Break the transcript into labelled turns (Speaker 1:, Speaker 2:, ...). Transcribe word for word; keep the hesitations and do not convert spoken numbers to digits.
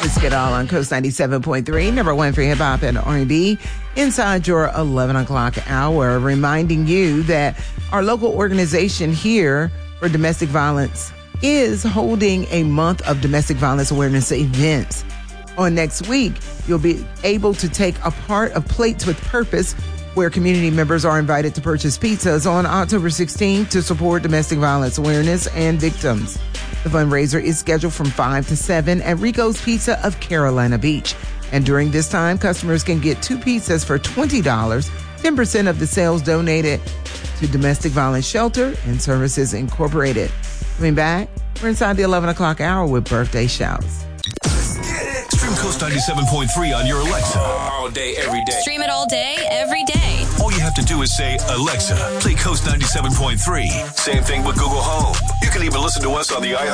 Speaker 1: Risk It All on Coast ninety-seven point three, number one for hip hop and R and B, inside your eleven o'clock hour, reminding you that our local organization here for domestic violence is holding a month of domestic violence awareness events. On next week, you'll be able to take a part of Plates with Purpose, where community members are invited to purchase pizzas on October sixteenth to support domestic violence awareness and victims. The fundraiser is scheduled from five to seven at Rico's Pizza of Carolina Beach. And during this time, customers can get two pizzas for twenty dollars, ten percent of the sales donated to Domestic Violence Shelter and Services Incorporated. Coming back, we're inside the eleven o'clock hour with birthday shouts.
Speaker 2: Stream Coast ninety-seven point three on your Alexa. All day, every day.
Speaker 3: Stream it all day, every day.
Speaker 2: All you have to do is say, Alexa, play Coast ninety-seven point three. Same thing with Google Home. You can even listen to us on the i